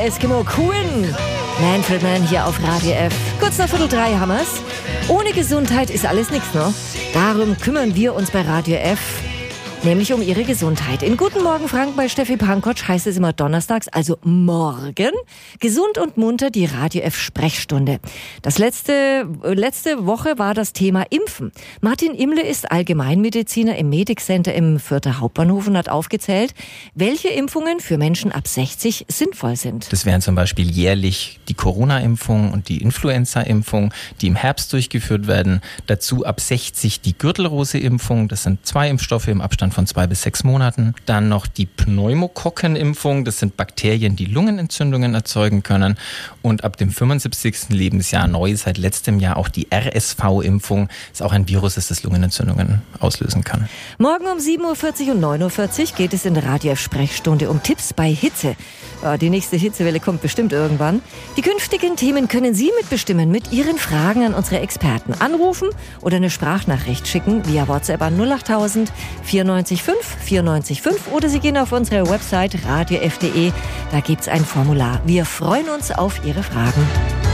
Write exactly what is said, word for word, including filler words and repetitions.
Eskimo Quinn. Manfred Mann hier auf Radio F. Kurz nach Viertel drei haben wir's. Ohne Gesundheit ist alles nichts, ne? Darum kümmern wir uns bei Radio F. Nämlich um ihre Gesundheit. In Guten Morgen Frank bei Steffi Pankotsch heißt es immer donnerstags, also morgen. Gesund und munter die Radio F Sprechstunde. Das letzte, letzte Woche war das Thema Impfen. Martin Imle ist Allgemeinmediziner im Medic Center im Fürther Hauptbahnhof und hat aufgezählt, welche Impfungen für Menschen ab sechzig sinnvoll sind. Das wären zum Beispiel jährlich die Corona-Impfung und die Influenza-Impfung, die im Herbst durchgeführt werden. Dazu ab sechzig die Gürtelrose-Impfung. Das sind zwei Impfstoffe im Abstand von zwei bis sechs Monaten. Dann noch die Pneumokokken-Impfung. Das sind Bakterien, die Lungenentzündungen erzeugen können. Und ab dem fünfundsiebzigsten Lebensjahr neu seit letztem Jahr auch die R S V-Impfung. Das ist auch ein Virus, das das Lungenentzündungen auslösen kann. Morgen um sieben Uhr vierzig und neun Uhr vierzig geht es in der Radio F Sprechstunde um Tipps bei Hitze. Ja, die nächste Hitzewelle kommt bestimmt irgendwann. Die künftigen Themen können Sie mitbestimmen mit Ihren Fragen an unsere Experten. Anrufen oder eine Sprachnachricht schicken via WhatsApp an null acht null null vier neun fünf vier neun fünf oder Sie gehen auf unsere Website radio f punkt de. Da gibt's ein Formular. Wir freuen uns auf Ihre Fragen.